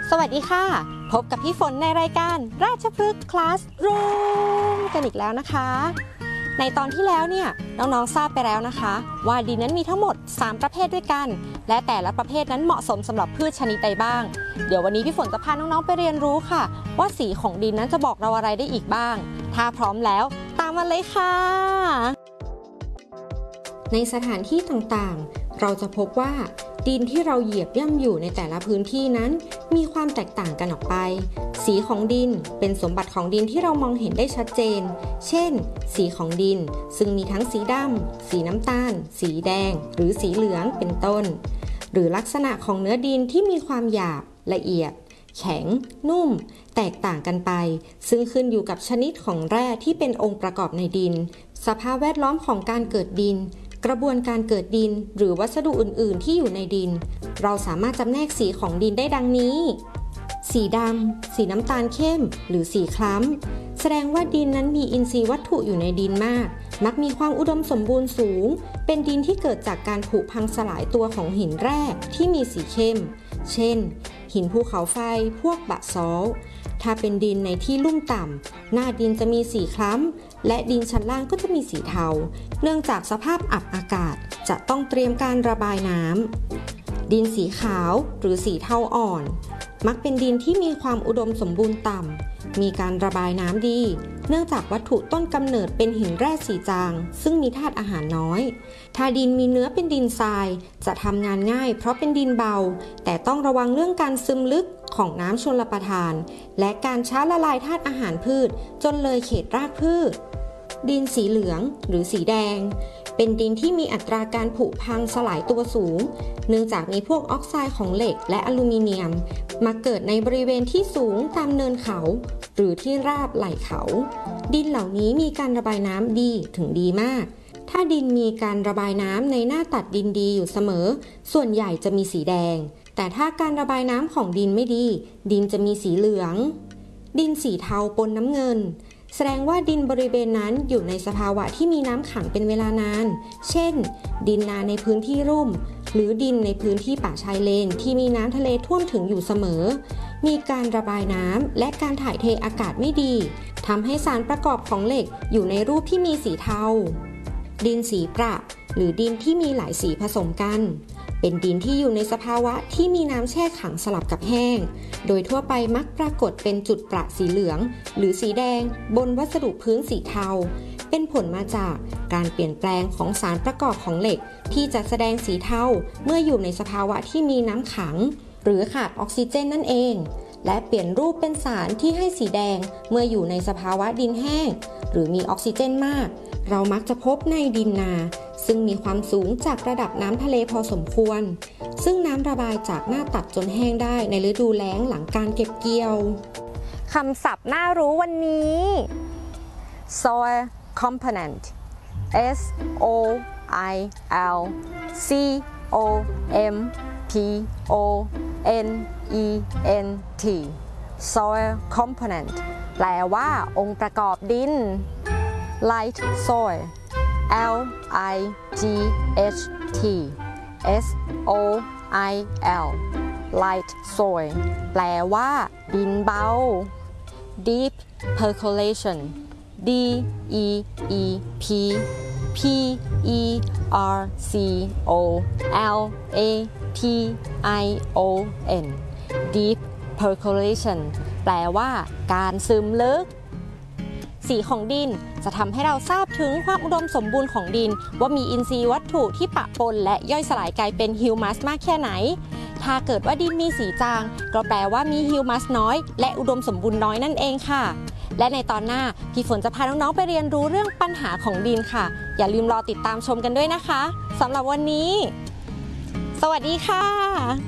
สวัสดีค่ะพบกับพี่ฝนในรายการราชพฤกษ์คลาสรูมกันอีกแล้วนะคะในตอนที่แล้วเนี่ยน้องๆทราบไปแล้วนะคะว่าดินนั้นมีทั้งหมด3ประเภทด้วยกันและแต่ละประเภทนั้นเหมาะสมสำหรับพืชชนิดใดบ้างเดี๋ยววันนี้พี่ฝนจะพาน้องๆไปเรียนรู้ค่ะว่าสีของดินนั้นจะบอกเราอะไรได้อีกบ้างถ้าพร้อมแล้วตามมาเลยค่ะในสถานที่ต่างๆเราจะพบว่าดินที่เราเหยียบย่ำอยู่ในแต่ละพื้นที่นั้นมีความแตกต่างกันออกไปสีของดินเป็นสมบัติของดินที่เรามองเห็นได้ชัดเจนเช่นสีของดินซึ่งมีทั้งสีดำสีน้ำตาลสีแดงหรือสีเหลืองเป็นต้นหรือลักษณะของเนื้อดินที่มีความหยาบละเอียดแข็งนุ่มแตกต่างกันไปซึ่งขึ้นอยู่กับชนิดของแร่ที่เป็นองค์ประกอบในดินสภาพแวดล้อมของการเกิดดินกระบวนการเกิดดินหรือวัสดุอื่นๆที่อยู่ในดินเราสามารถจำแนกสีของดินได้ดังนี้สีดำสีน้ำตาลเข้มหรือสีคล้ำแสดงว่าดินนั้นมีอินทรีย์วัตถุอยู่ในดินมากมักมีความอุดมสมบูรณ์สูงเป็นดินที่เกิดจากการผุพังสลายตัวของหินแร่ที่มีสีเข้มเช่นหินภูเขาไฟพวกบะซอลต์ถ้าเป็นดินในที่ลุ่มต่ำหน้าดินจะมีสีคล้ำและดินชั้นล่างก็จะมีสีเทาเนื่องจากสภาพอับอากาศจะต้องเตรียมการระบายน้ำดินสีขาวหรือสีเทาอ่อนมักเป็นดินที่มีความอุดมสมบูรณ์ต่ำมีการระบายน้ำดีเนื่องจากวัตถุต้นกำเนิดเป็นหินแร่สีจางซึ่งมีธาตุอาหารน้อยถ้าดินมีเนื้อเป็นดินทรายจะทำงานง่ายเพราะเป็นดินเบาแต่ต้องระวังเรื่องการซึมลึกของน้ำชลประทานและการช้าละลายธาตุอาหารพืชจนเลยเขตรากพืชดินสีเหลืองหรือสีแดงเป็นดินที่มีอัตราการผุพังสลายตัวสูงเนื่องจากมีพวกออกไซด์ของเหล็กและอลูมิเนียมมาเกิดในบริเวณที่สูงตามเนินเขาหรือที่ราบไหล่เขาดินเหล่านี้มีการระบายน้ำดีถึงดีมากถ้าดินมีการระบายน้ำในหน้าตัดดินดีอยู่เสมอส่วนใหญ่จะมีสีแดงแต่ถ้าการระบายน้ำของดินไม่ดีดินจะมีสีเหลืองดินสีเทาปนน้ำเงินแสดงว่าดินบริเวณนั้นอยู่ในสภาวะที่มีน้ำขังเป็นเวลานานเช่นดินนาในพื้นที่ลุ่มหรือดินในพื้นที่ป่าชายเลนที่มีน้ำทะเลท่วมถึงอยู่เสมอมีการระบายน้ำและการถ่ายเทอากาศไม่ดีทำให้สารประกอบของเหล็กอยู่ในรูปที่มีสีเทาดินสีประหรือดินที่มีหลายสีผสมกันเป็นดินที่อยู่ในสภาวะที่มีน้ำแช่ขังสลับกับแห้งโดยทั่วไปมักปรากฏเป็นจุดประสีเหลืองหรือสีแดงบนวัสดุพื้นสีเทาเป็นผลมาจากการเปลี่ยนแปลงของสารประกอบของเหล็กที่จะแสดงสีเทาเมื่ออยู่ในสภาวะที่มีน้ำขังหรือขาดออกซิเจนนั่นเองและเปลี่ยนรูปเป็นสารที่ให้สีแดงเมื่ออยู่ในสภาวะดินแห้งหรือมีออกซิเจนมากเรามักจะพบในดินนาซึ่งมีความสูงจากระดับน้ำทะเลพอสมควรซึ่งน้ำระบายจากหน้าตัดจนแห้งได้ในฤดูแล้งหลังการเก็บเกี่ยวคำศัพท์น่ารู้วันนี้ soil component S O I L C O M P O N E N T soil component แปลว่าองค์ประกอบดิน light soil L I G H T S O I L light soil แปลว่าดินเบา deep percolation D E E P P E R C O L A T I O N deep percolation แปลว่าการซึมลึกสีของดินจะทำให้เราทราบถึงความอุดมสมบูรณ์ของดินว่ามีอินทรีย์วัตถุที่ปะปนและย่อยสลายกลายเป็นฮิวมัสมากแค่ไหนถ้าเกิดว่าดินมีสีจางก็แปลว่ามีฮิวมัสน้อยและอุดมสมบูรณ์น้อยนั่นเองค่ะและในตอนหน้าพี่ฝนจะพาน้องๆไปเรียนรู้เรื่องปัญหาของดินค่ะอย่าลืมรอติดตามชมกันด้วยนะคะสำหรับวันนี้สวัสดีค่ะ